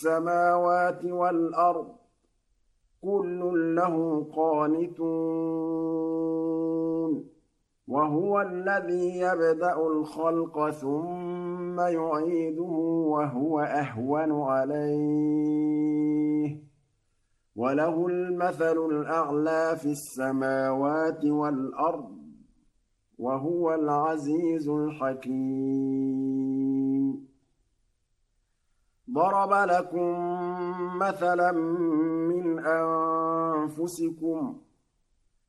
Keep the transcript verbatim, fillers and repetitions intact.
السماوات والأرض كل له قانتون وهو الذي يبدأ الخلق ثم يعيده وهو أهون عليه وله المثل الأعلى في السماوات والأرض وهو العزيز الحكيم ضرب لكم مثلا من أنفسكم